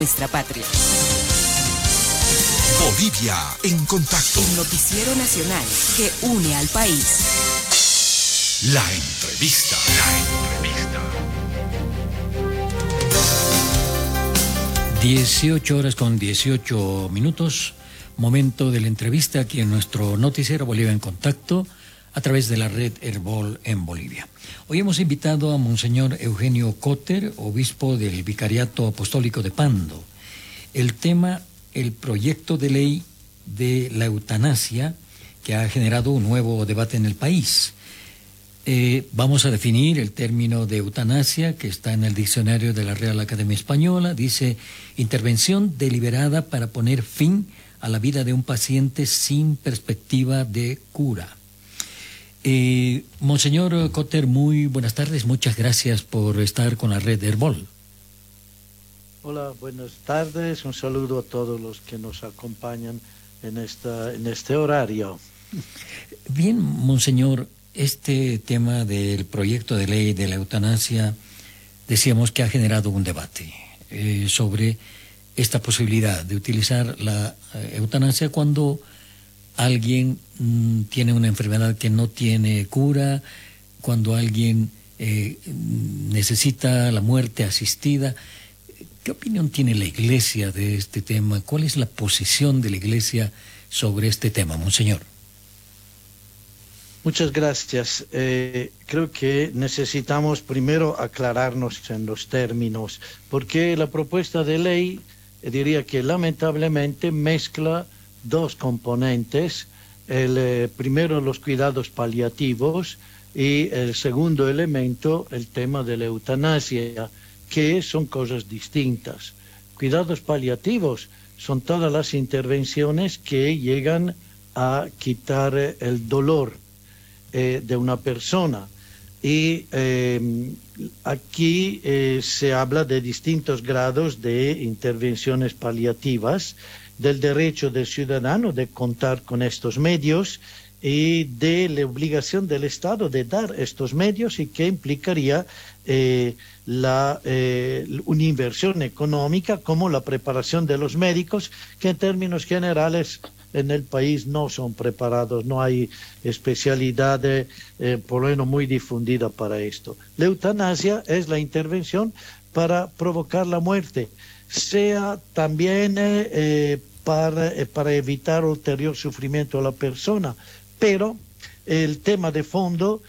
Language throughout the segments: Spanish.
nuestra patria. Bolivia en contacto. El noticiero nacional que une al país. La entrevista. 18:18, momento de la entrevista aquí en nuestro noticiero Bolivia en Contacto a través de la red Herbol en Bolivia. Hoy hemos invitado a Monseñor Eugenio Cotter, obispo del Vicariato Apostólico de Pando. El tema, el proyecto de ley de la eutanasia que ha generado un nuevo debate en el país. Vamos a definir el término de eutanasia que está en el diccionario de la Real Academia Española. Dice, intervención deliberada para poner fin a la vida de un paciente sin perspectiva de cura. Monseñor Cotter, muy buenas tardes. Muchas gracias por estar con la red Herbol. Hola, buenas tardes. Un saludo a todos los que nos acompañan en este horario. Bien, Monseñor. Este tema del proyecto de ley de la eutanasia, decíamos que ha generado un debate sobre esta posibilidad de utilizar la eutanasia cuando alguien tiene una enfermedad que no tiene cura, cuando alguien necesita la muerte asistida. ¿Qué opinión tiene la Iglesia de este tema? ¿Cuál es la posición de la Iglesia sobre este tema, Monseñor? Muchas gracias. Creo que necesitamos primero aclararnos en los términos, porque la propuesta de ley, diría que lamentablemente mezcla dos componentes. El primero, los cuidados paliativos, y el segundo elemento, el tema de la eutanasia, que son cosas distintas. Cuidados paliativos son todas las intervenciones que llegan a quitar el dolor de una persona, y aquí se habla de distintos grados de intervenciones paliativas, del derecho del ciudadano de contar con estos medios y de la obligación del Estado de dar estos medios, y que implicaría una inversión económica, como la preparación de los médicos, que en términos generales en el país no son preparados, no hay especialidad por lo menos muy difundida para esto. La eutanasia es la intervención para provocar la muerte, sea también para evitar ulterior sufrimiento a la persona, pero el tema de fondo,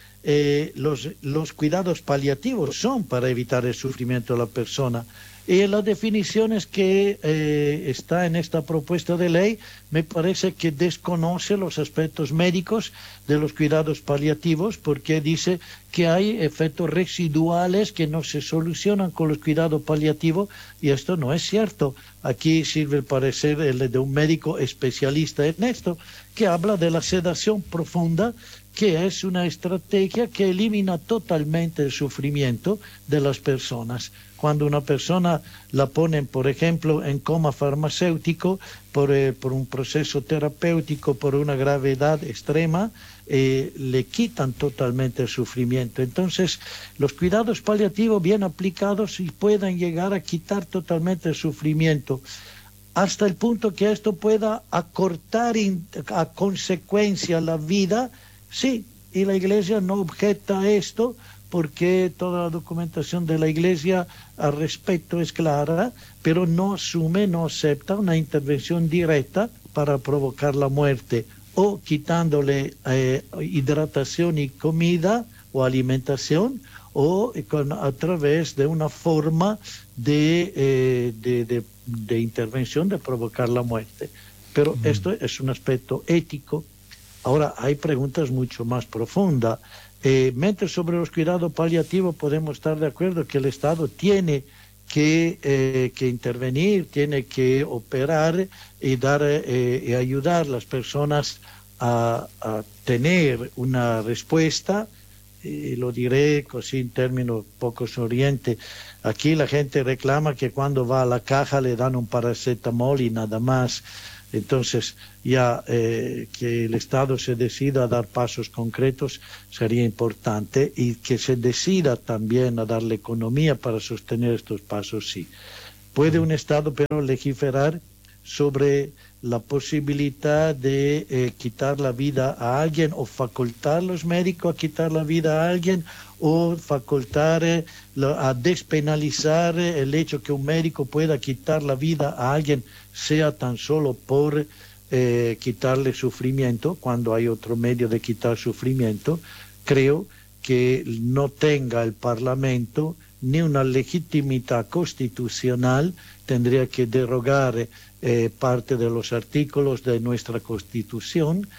los cuidados paliativos son para evitar el sufrimiento a la persona. Y las definiciones que está en esta propuesta de ley me parece que desconoce los aspectos médicos de los cuidados paliativos, porque dice que hay efectos residuales que no se solucionan con los cuidados paliativos, y esto no es cierto. Aquí sirve el parecer de un médico especialista en esto, que habla de la sedación profunda, que es una estrategia que elimina totalmente el sufrimiento de las personas. Cuando una persona la ponen, por ejemplo, en coma farmacéutico por un proceso terapéutico, por una gravedad extrema, le quitan totalmente el sufrimiento. Entonces, los cuidados paliativos bien aplicados y puedan llegar a quitar totalmente el sufrimiento, hasta el punto que esto pueda acortar a consecuencia la vida, sí, y la Iglesia no objeta a esto, porque toda la documentación de la Iglesia al respecto es clara, pero no asume, no acepta una intervención directa para provocar la muerte, o quitándole hidratación y comida o alimentación, o a través de una forma de intervención de provocar la muerte. Pero esto es un aspecto ético. Ahora, hay preguntas mucho más profundas. Mientras sobre los cuidados paliativos podemos estar de acuerdo que el Estado tiene que intervenir, tiene que operar y y ayudar a las personas a tener una respuesta. Lo diré así en términos poco sonrientes. Aquí la gente reclama que cuando va a la caja le dan un paracetamol y nada más. Entonces, ya que el Estado se decida a dar pasos concretos sería importante, y que se decida también a darle economía para sostener estos pasos, sí. Puede un Estado pero legislar sobre la posibilidad de quitar la vida a alguien o facultar a los médicos a quitar la vida a alguien o facultar a despenalizar el hecho que un médico pueda quitar la vida a alguien, sea tan solo por quitarle sufrimiento, cuando hay otro medio de quitar sufrimiento. Creo que no tenga el Parlamento ni una legitimidad constitucional, tendría que derogar parte de los artículos de nuestra Constitución,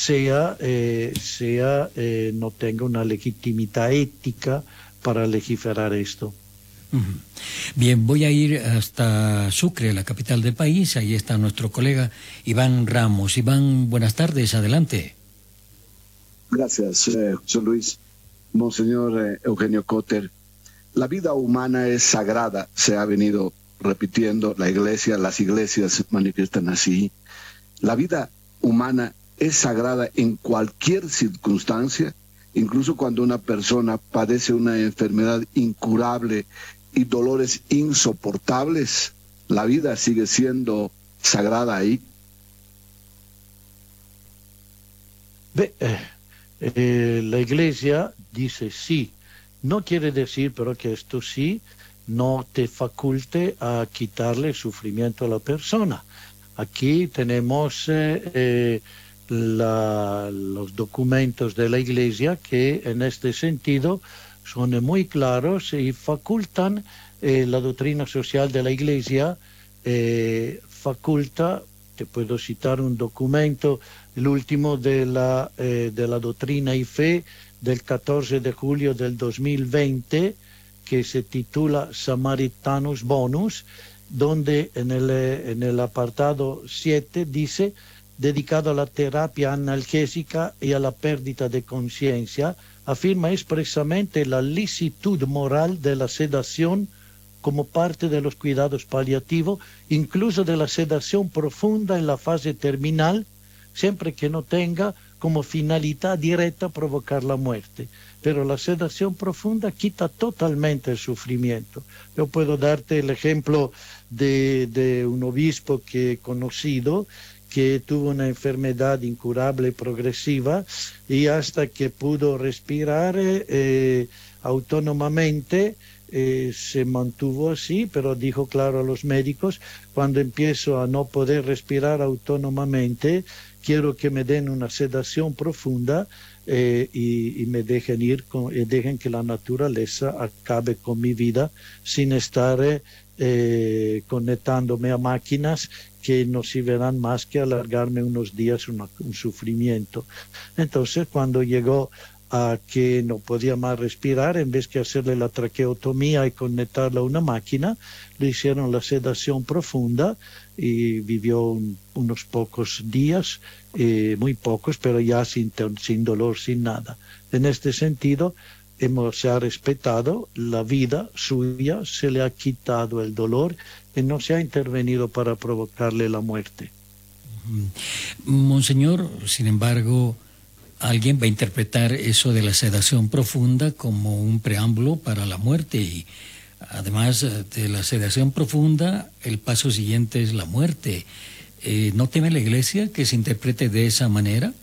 no tenga una legitimidad ética para legislar esto. Bien, voy a ir hasta Sucre, la capital del país. Ahí está nuestro colega Iván Ramos. Iván, buenas tardes, adelante. Gracias, José Luis. Monseñor Eugenio Cotter, la vida humana es sagrada, se ha venido repitiendo, las iglesias manifiestan así. La vida humana es sagrada en cualquier circunstancia, incluso cuando una persona padece una enfermedad incurable y dolores insoportables, la vida sigue siendo sagrada ahí. La iglesia dice sí. No quiere decir, pero, que esto sí no te faculte a quitarle el sufrimiento a la persona. Aquí tenemos los documentos de la Iglesia que en este sentido son muy claros y facultan la doctrina social de la Iglesia, faculta, te puedo citar un documento, el último de la Doctrina y Fe, del 14 de julio del 2020, que se titula Samaritanus Bonus, donde en el apartado 7 dice, dedicado a la terapia analgésica y a la pérdida de conciencia, afirma expresamente la licitud moral de la sedación como parte de los cuidados paliativos, incluso de la sedación profunda en la fase terminal, siempre que no tenga como finalidad directa provocar la muerte. Pero la sedación profunda quita totalmente el sufrimiento. Yo puedo darte el ejemplo de un obispo que he conocido, que tuvo una enfermedad incurable y progresiva, y hasta que pudo respirar autónomamente, se mantuvo así, pero dijo claro a los médicos, cuando empiezo a no poder respirar autónomamente, quiero que me den una sedación profunda y me dejen ir, dejen que la naturaleza acabe con mi vida sin estar conectándome a máquinas que no sirverán más que alargarme unos días un sufrimiento. Entonces, cuando llegó a que no podía más respirar, en vez de hacerle la traqueotomía y conectarla a una máquina, le hicieron la sedación profunda y vivió unos pocos días, muy pocos, pero ya sin dolor, sin nada. En este sentido, se ha respetado la vida suya, se le ha quitado el dolor y no se ha intervenido para provocarle la muerte. Monseñor, sin embargo, alguien va a interpretar eso de la sedación profunda como un preámbulo para la muerte, y además de la sedación profunda, el paso siguiente es la muerte. ¿No teme la Iglesia que se interprete de esa manera?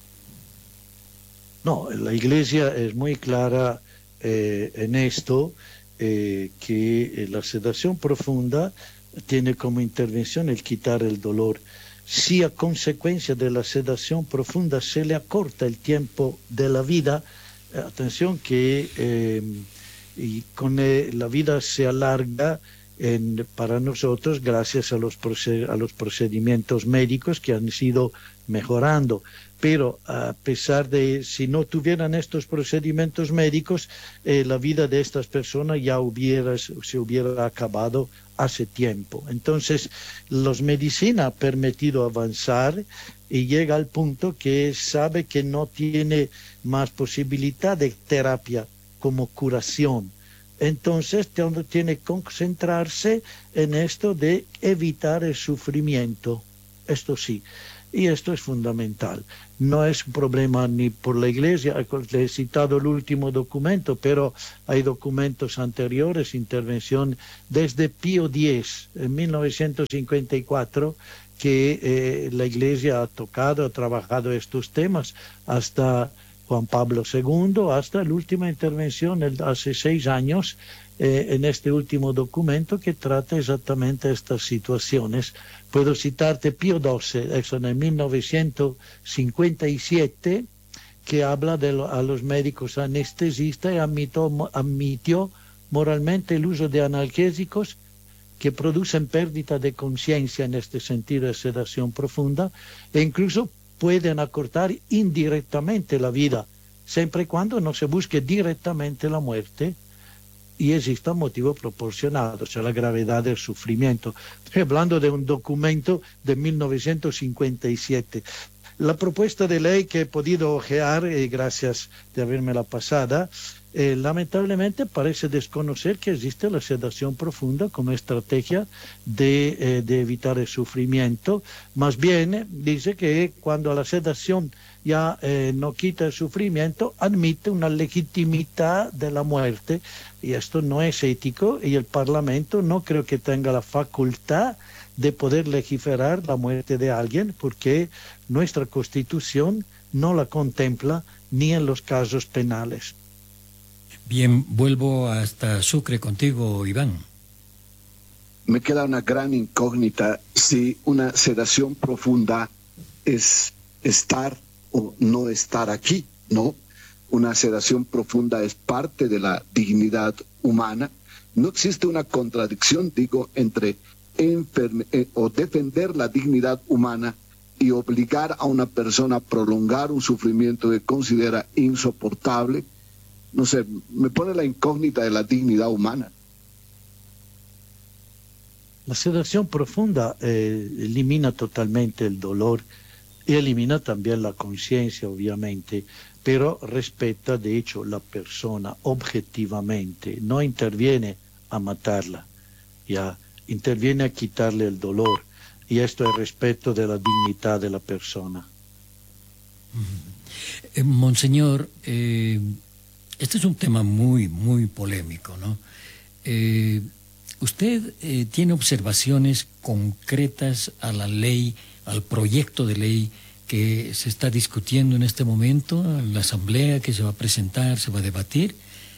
No, la Iglesia es muy clara en esto, que la sedación profunda tiene como intervención el quitar el dolor. Si a consecuencia de la sedación profunda se le acorta el tiempo de la vida, atención que la vida se alarga para nosotros gracias a los procedimientos médicos que han ido mejorando. Pero a pesar de, si no tuvieran estos procedimientos médicos, la vida de estas personas ya se hubiera acabado hace tiempo. Entonces, la medicina ha permitido avanzar y llega al punto que sabe que no tiene más posibilidad de terapia como curación. Entonces, tiene que concentrarse en esto de evitar el sufrimiento. Esto sí. y esto es fundamental. No es un problema ni por la Iglesia, le he citado el último documento, pero hay documentos anteriores, intervención desde Pío X, en 1954, que la Iglesia ha tocado, ha trabajado estos temas, hasta Juan Pablo II, hasta la última intervención hace 6 años, en este último documento que trata exactamente estas situaciones. Puedo citarte Pío XII, eso en 1957, que habla a los médicos anestesistas y admitió moralmente el uso de analgésicos que producen pérdida de conciencia en este sentido de sedación profunda e incluso pueden acortar indirectamente la vida, siempre y cuando no se busque directamente la muerte y exista un motivo proporcionado, o sea, la gravedad del sufrimiento. Estoy hablando de un documento de 1957. La propuesta de ley que he podido ojear, gracias de haberme la pasada, lamentablemente parece desconocer que existe la sedación profunda como estrategia de evitar el sufrimiento. Más bien dice que cuando la sedación ya no quita el sufrimiento, admite una legitimidad de la muerte, y esto no es ético, y el Parlamento no creo que tenga la facultad de poder legislar la muerte de alguien, porque nuestra Constitución no la contempla ni en los casos penales. Bien, vuelvo hasta Sucre contigo, Iván. Me queda una gran incógnita si una sedación profunda es estar o no estar aquí, ¿no? Una sedación profunda es parte de la dignidad humana. No existe una contradicción, digo, entre o defender la dignidad humana y obligar a una persona a prolongar un sufrimiento que considera insoportable. No sé, me pone la incógnita de la dignidad humana. La sedación profunda elimina totalmente el dolor y elimina también la conciencia, obviamente, pero respeta, de hecho, la persona objetivamente, no interviene a matarla, ya interviene a quitarle el dolor, y esto es respeto de la dignidad de la persona. Monseñor, este es un tema muy, muy polémico, ¿no? ¿Usted tiene observaciones concretas a la ley, al proyecto de ley que se está discutiendo en este momento, en la asamblea que se va a presentar, se va a debatir?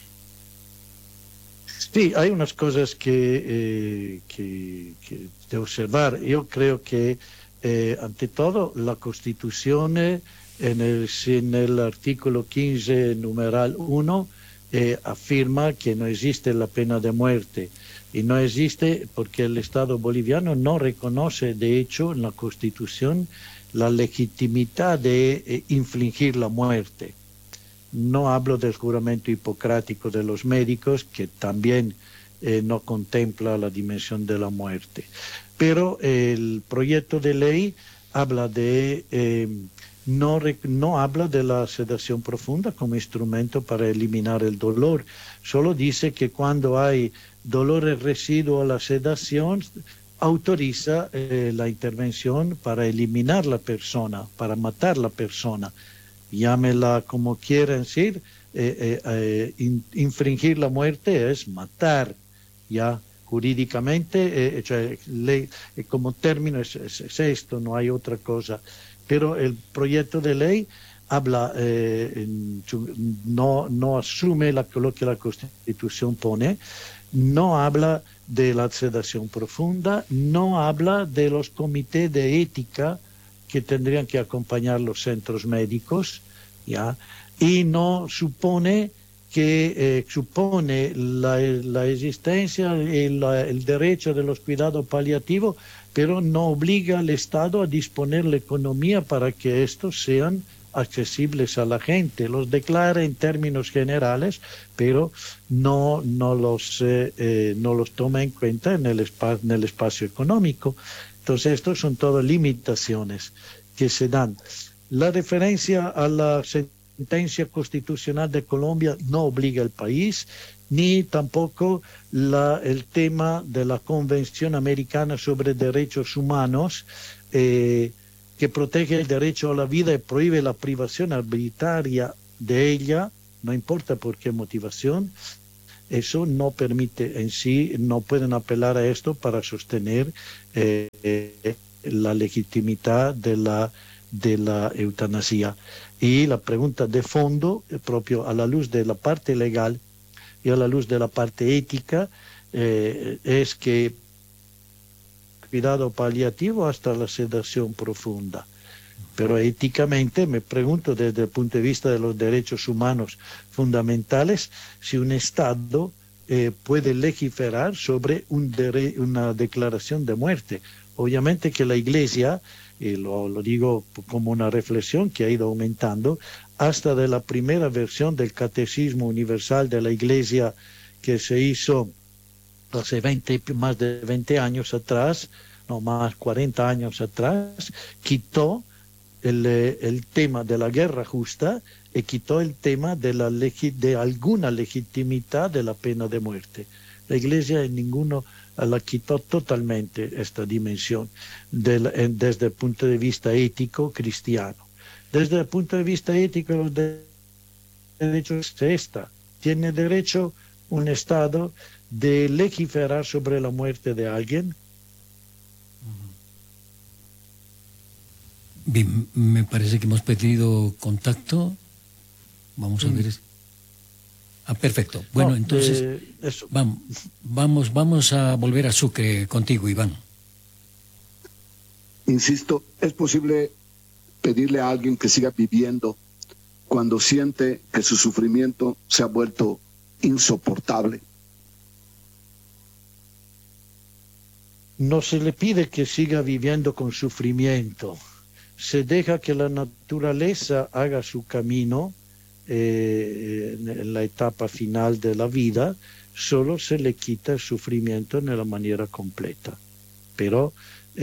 Sí, hay unas cosas que de observar. Yo creo que, ante todo, la Constitución, en el artículo 15, numeral 1, afirma que no existe la pena de muerte. Y no existe porque el Estado boliviano no reconoce, de hecho, en la Constitución, la legitimidad de infligir la muerte. No hablo del juramento hipocrático de los médicos, que también no contempla la dimensión de la muerte. Pero el proyecto de ley habla no habla de la sedación profunda como instrumento para eliminar el dolor. Solo dice que cuando hay dolores residuos a la sedación, autoriza la intervención para eliminar la persona, para matar la persona. Llámela como quieran decir, infringir la muerte es matar, ya jurídicamente, como término es esto, no hay otra cosa. Pero el proyecto de ley habla, no asume lo que la Constitución pone, no habla de la sedación profunda, no habla de los comités de ética que tendrían que acompañar los centros médicos, ¿ya? Y no supone que supone la existencia y el derecho de los cuidados paliativos, pero no obliga al Estado a disponer la economía para que estos sean accesibles a la gente. Los declara en términos generales, pero no los toma en cuenta en el espacio económico. Entonces, estos son todas limitaciones que se dan. La referencia a la sentencia constitucional de Colombia no obliga al país, ni tampoco el tema de la Convención Americana sobre Derechos Humanos que protege el derecho a la vida y prohíbe la privación arbitraria de ella, no importa por qué motivación, eso no permite en sí, no pueden apelar a esto para sostener la legitimidad de la eutanasia. Y la pregunta de fondo, propio a la luz de la parte legal y a la luz de la parte ética, es que cuidado paliativo hasta la sedación profunda. Pero éticamente me pregunto desde el punto de vista de los derechos humanos fundamentales si un Estado puede legislar sobre una declaración de muerte. Obviamente que la Iglesia, y lo digo como una reflexión que ha ido aumentando, hasta de la primera versión del Catecismo Universal de la Iglesia que se hizo hace más de 20 años atrás, no más 40 años atrás, quitó el tema de la guerra justa y quitó el tema de alguna legitimidad de la pena de muerte. La Iglesia en ninguno la quitó totalmente esta dimensión desde el punto de vista ético cristiano. Desde el punto de vista ético los derechos es esta. Tiene derecho un Estado de legislar sobre la muerte de alguien. Bien, me parece que hemos perdido contacto. Vamos a ver. Perfecto. Bueno, entonces vamos a volver a Sucre contigo, Iván. Insisto, ¿es posible pedirle a alguien que siga viviendo cuando siente que su sufrimiento se ha vuelto insoportable? No se le pide que siga viviendo con sufrimiento. Se deja que la naturaleza haga su camino en la etapa final de la vida, solo se le quita el sufrimiento en la manera completa. Pero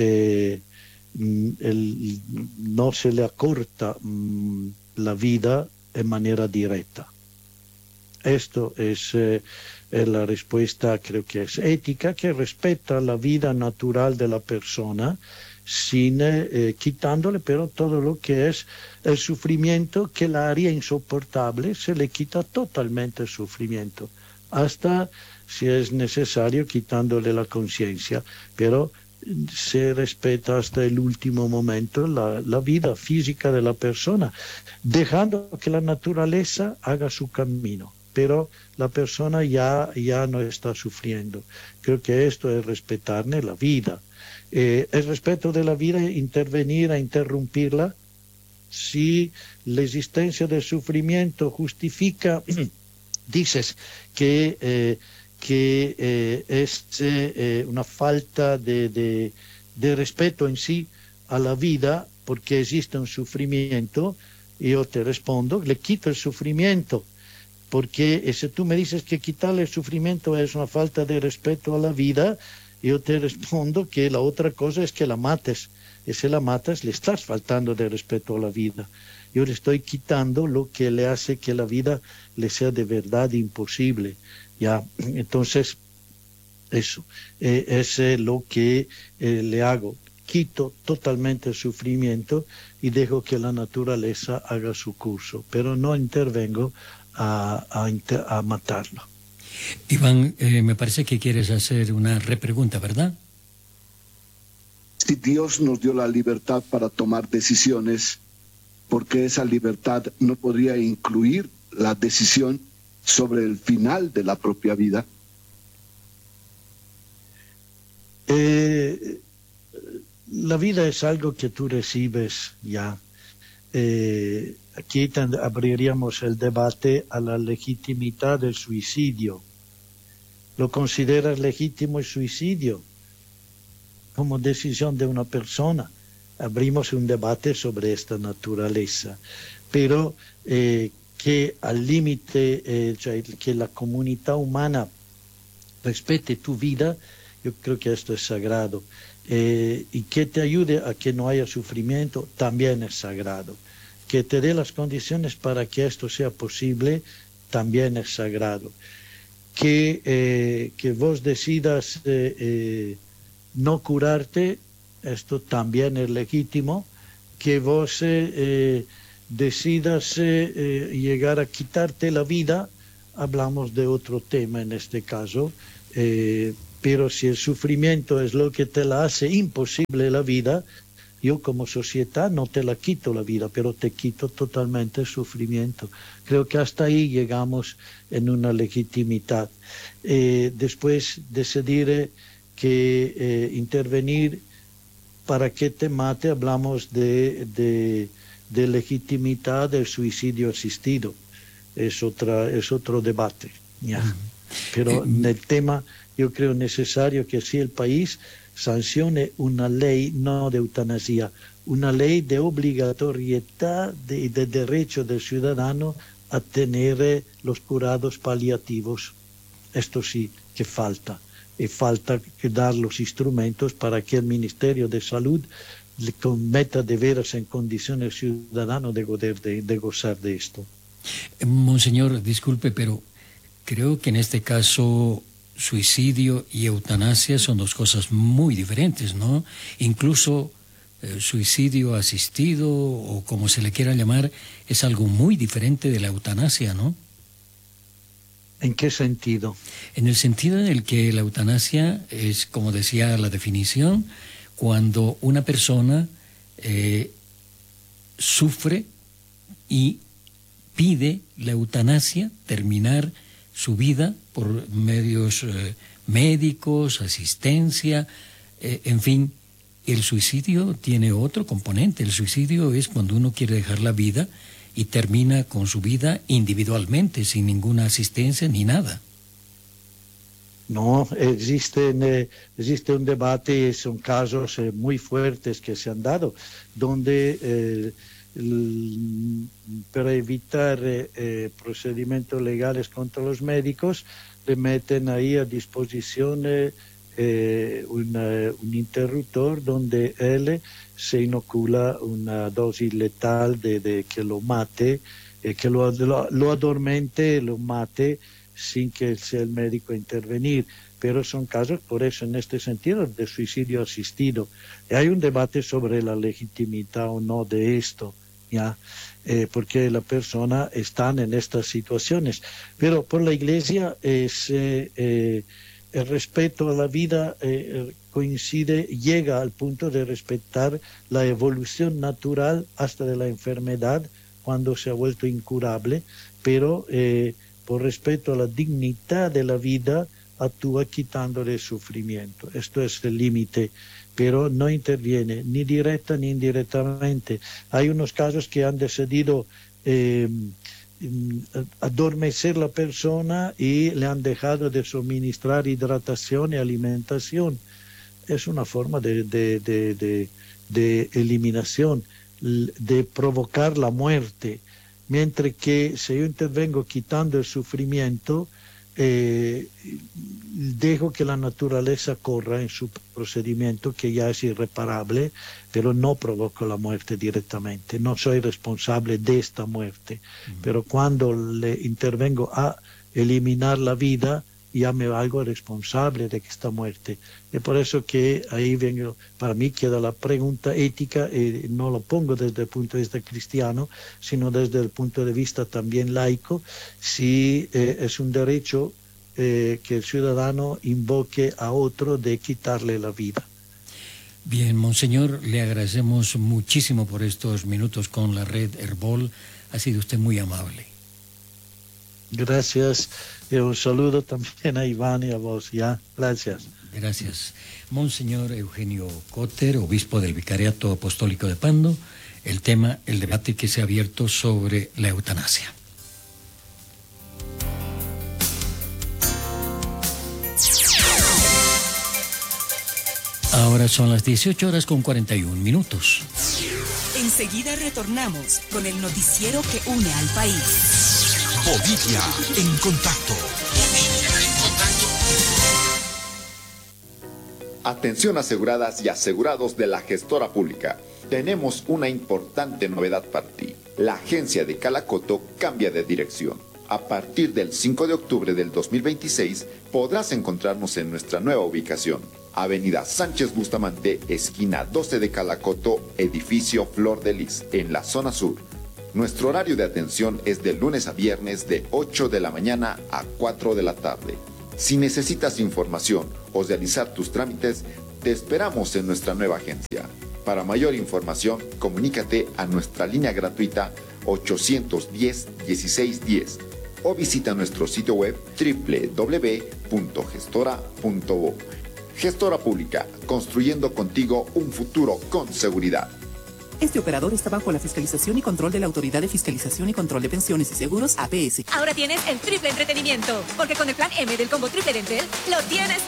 no se le acorta la vida en manera directa. Esto es la respuesta, creo que es ética, que respeta la vida natural de la persona, sin quitándole pero todo lo que es el sufrimiento que la haría insoportable, se le quita totalmente el sufrimiento, hasta si es necesario quitándole la conciencia, pero se respeta hasta el último momento la vida física de la persona, dejando que la naturaleza haga su camino, pero la persona ya no está sufriendo. Creo que esto es respetarle la vida. El respeto de la vida, intervenir a interrumpirla, si la existencia del sufrimiento justifica, dices que es una falta de respeto en sí a la vida, porque existe un sufrimiento, yo te respondo, le quito el sufrimiento, porque si tú me dices que quitarle el sufrimiento es una falta de respeto a la vida, yo te respondo que la otra cosa es que la mates. Y si la matas, le estás faltando de respeto a la vida. Yo le estoy quitando lo que le hace que la vida le sea de verdad imposible. Ya, entonces, eso es lo que le hago. Quito totalmente el sufrimiento y dejo que la naturaleza haga su curso, pero no intervengo a matarlo. Iván, me parece que quieres hacer una repregunta, ¿verdad? Si Dios nos dio la libertad para tomar decisiones, ¿por qué esa libertad no podría incluir la decisión sobre el final de la propia vida? La vida es algo que tú recibes ya. Aquí abriríamos el debate a la legitimidad del suicidio. ¿Lo consideras legítimo el suicidio como decisión de una persona? Abrimos un debate sobre esta naturaleza, pero que al límite, que la comunidad humana respete tu vida, yo creo que esto es sagrado. Y que te ayude a que no haya sufrimiento, también es sagrado. Que te dé las condiciones para que esto sea posible, también es sagrado. Que vos decidas no curarte, esto también es legítimo, que vos decidas llegar a quitarte la vida, hablamos de otro tema en este caso, pero si el sufrimiento es lo que te la hace imposible la vida, yo como sociedad no te la quito la vida, pero te quito totalmente el sufrimiento. Creo que hasta ahí llegamos en una legitimidad. Después decidir que intervenir para que te mate, hablamos de legitimidad del suicidio asistido. Es otro debate. ¿Ya? Pero en el tema yo creo necesario que si el país sancione una ley no de eutanasia, una ley de obligatoriedad de derecho del ciudadano a tener los cuidados paliativos. Esto sí que falta. Y falta que dar los instrumentos para que el Ministerio de Salud le meta de veras en condiciones ciudadanos de gozar de esto. Monseñor, disculpe, pero creo que en este caso suicidio y eutanasia son dos cosas muy diferentes, ¿no? Incluso suicidio asistido, o como se le quiera llamar, es algo muy diferente de la eutanasia, ¿no? ¿En qué sentido? En el sentido en el que la eutanasia es, como decía la definición, cuando una persona sufre y pide la eutanasia, terminar su vida por medios médicos, asistencia, en fin. El suicidio tiene otro componente. El suicidio es cuando uno quiere dejar la vida y termina con su vida individualmente, sin ninguna asistencia ni nada. No, existe un debate, son casos muy fuertes que se han dado, donde para evitar procedimientos legales contra los médicos, le meten ahí a disposición un interruptor donde él se inocula una dosis letal de que lo mate, que lo adormente, lo mate sin que sea el médico intervenir. Pero son casos, por eso, en este sentido, de suicidio asistido. Y hay un debate sobre la legitimidad o no de esto, ¿ya? Porque la persona está en estas situaciones. Pero por la Iglesia el respeto a la vida llega al punto de respetar la evolución natural hasta de la enfermedad cuando se ha vuelto incurable, pero por respeto a la dignidad de la vida actúa quitándole el sufrimiento. Esto es el límite, pero no interviene ni directa ni indirectamente. Hay unos casos que han decidido adormecer la persona y le han dejado de suministrar hidratación y alimentación. Es una forma de eliminación, de provocar la muerte. Mientras que si yo intervengo quitando el sufrimiento, dejo que la naturaleza corra en su procedimiento, que ya es irreparable, pero no provoco la muerte directamente, no soy responsable de esta muerte. Pero cuando le intervengo a eliminar la vida, ya me hago responsable de esta muerte. Es por eso que ahí vengo, para mí queda la pregunta ética, no lo pongo desde el punto de vista cristiano, sino desde el punto de vista también laico, si es un derecho que el ciudadano invoque a otro de quitarle la vida. Bien, Monseñor, le agradecemos muchísimo por estos minutos con la red Herbol. Ha sido usted muy amable. Gracias. Un saludo también a Iván y a vos. Ya, gracias. Gracias. Monseñor Eugenio Cotter, obispo del Vicariato Apostólico de Pando, el debate que se ha abierto sobre la eutanasia. Ahora son las 18:41. Enseguida retornamos con el noticiero que une al país. Bolivia en contacto. Atención aseguradas y asegurados de la gestora pública. Tenemos una importante novedad para ti. La agencia de Calacoto cambia de dirección. A partir del 5 de octubre del 2026 podrás encontrarnos en nuestra nueva ubicación. Avenida Sánchez Bustamante, esquina 12 de Calacoto, edificio Flor de Lis, en la zona sur. Nuestro horario de atención es de lunes a viernes de 8 de la mañana a 4 de la tarde. Si necesitas información o realizar tus trámites, te esperamos en nuestra nueva agencia. Para mayor información, comunícate a nuestra línea gratuita 810-1610 o visita nuestro sitio web www.gestora.bo. Gestora Pública, construyendo contigo un futuro con seguridad. Este operador está bajo la fiscalización y control de la Autoridad de Fiscalización y Control de Pensiones y Seguros, APS. Ahora tienes el triple entretenimiento, porque con el plan M del combo triple de Entel, lo tienes